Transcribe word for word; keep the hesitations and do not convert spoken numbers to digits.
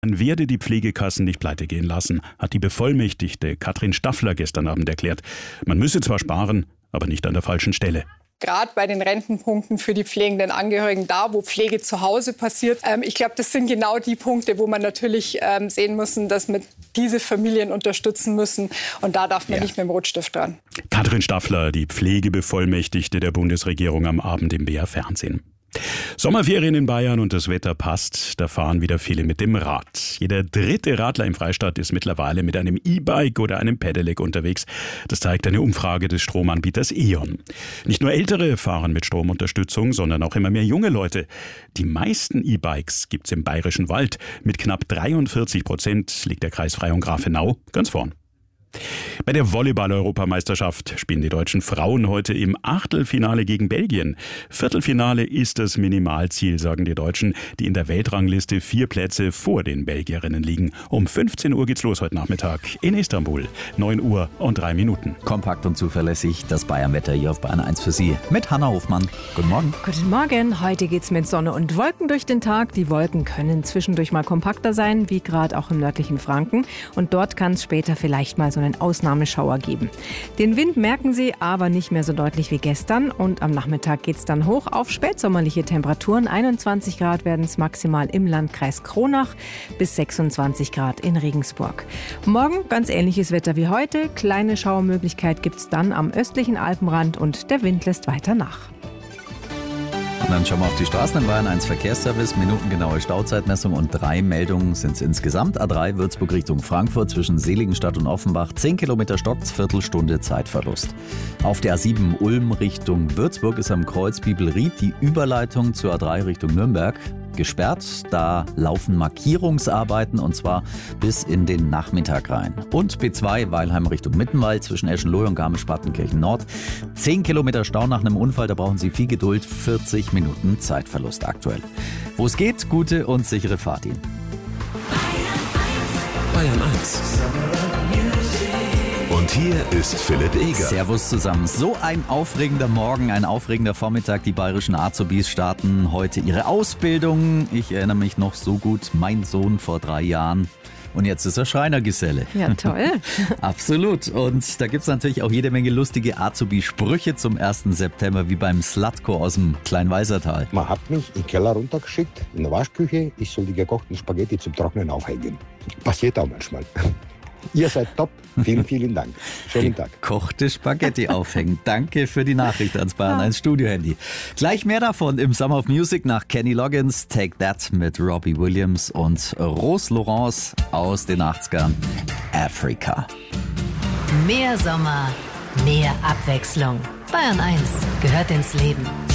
Man werde die Pflegekassen nicht pleite gehen lassen, hat die Bevollmächtigte Katrin Staffler gestern Abend erklärt. Man müsse zwar sparen, aber nicht an der falschen Stelle. Gerade bei den Rentenpunkten für die pflegenden Angehörigen, da wo Pflege zu Hause passiert. Ähm, ich glaube, das sind genau die Punkte, wo man natürlich ähm, sehen müssen, dass wir diese Familien unterstützen müssen. Und da darf man ja nicht mit dem Rotstift dran. Katrin Staffler, die Pflegebevollmächtigte der Bundesregierung, am Abend im B R Fernsehen. Sommerferien in Bayern und das Wetter passt, da fahren wieder viele mit dem Rad. Jeder dritte Radler im Freistaat ist mittlerweile mit einem E-Bike oder einem Pedelec unterwegs. Das zeigt eine Umfrage des Stromanbieters E.ON. Nicht nur Ältere fahren mit Stromunterstützung, sondern auch immer mehr junge Leute. Die meisten E-Bikes gibt's im Bayerischen Wald. Mit knapp dreiundvierzig Prozent liegt der Kreis Freyung Grafenau ganz vorn. Bei der Volleyball-Europameisterschaft spielen die deutschen Frauen heute im Achtelfinale gegen Belgien. Viertelfinale ist das Minimalziel, sagen die Deutschen, die in der Weltrangliste vier Plätze vor den Belgierinnen liegen. Um fünfzehn Uhr geht's los heute Nachmittag in Istanbul. neun Uhr und drei Minuten. Kompakt und zuverlässig das Bayern-Wetter hier auf Bayern eins für Sie mit Hanna Hofmann. Guten Morgen. Guten Morgen. Heute geht's mit Sonne und Wolken durch den Tag. Die Wolken können zwischendurch mal kompakter sein, wie gerade auch im nördlichen Franken. Und dort kann es später vielleicht mal so einen Ausnahmeschauer geben. Den Wind merken Sie aber nicht mehr so deutlich wie gestern und am Nachmittag geht es dann hoch auf spätsommerliche Temperaturen. einundzwanzig Grad werden es maximal im Landkreis Kronach bis sechsundzwanzig Grad in Regensburg. Morgen ganz ähnliches Wetter wie heute. Kleine Schauermöglichkeit gibt es dann am östlichen Alpenrand und der Wind lässt weiter nach. Und dann schauen wir auf die Straßen in Bayern eins Verkehrsservice, minutengenaue Stauzeitmessung und drei Meldungen sind es insgesamt. A drei Würzburg Richtung Frankfurt zwischen Seligenstadt und Offenbach, zehn Kilometer stockt's, Viertelstunde Zeitverlust. Auf der A sieben Ulm Richtung Würzburg ist am Kreuz Bibelried die Überleitung zur A drei Richtung Nürnberg gesperrt. Da laufen Markierungsarbeiten und zwar bis in den Nachmittag rein. Und B zwei Weilheim Richtung Mittenwald zwischen Eschenlohe und Garmisch-Partenkirchen Nord. zehn Kilometer Stau nach einem Unfall, da brauchen Sie viel Geduld, vierzig Minuten Zeitverlust aktuell. Wo es geht, gute und sichere Fahrt Ihnen. Bayern eins. Und hier ist Philipp Eger. Servus zusammen. So ein aufregender Morgen, ein aufregender Vormittag. Die bayerischen Azubis starten heute ihre Ausbildung. Ich erinnere mich noch so gut, mein Sohn vor drei Jahren. Und jetzt ist er Schreinergeselle. Ja, toll. Absolut. Und da gibt es natürlich auch jede Menge lustige Azubi-Sprüche zum ersten September, wie beim Slatko aus dem Kleinweisertal. Man hat mich in den Keller runtergeschickt, in der Waschküche. Ich soll die gekochten Spaghetti zum Trocknen aufhängen. Passiert auch manchmal. Ihr seid top. Vielen, vielen Dank. Schönen Tag. Gekochte Spaghetti aufhängen. Danke für die Nachricht ans Bayern eins Studio-Handy. Gleich mehr davon im Summer of Music nach Kenny Loggins, Take That mit Robbie Williams und Rose Laurence aus den achtzigern, Africa. Mehr Sommer, mehr Abwechslung. Bayern eins gehört ins Leben.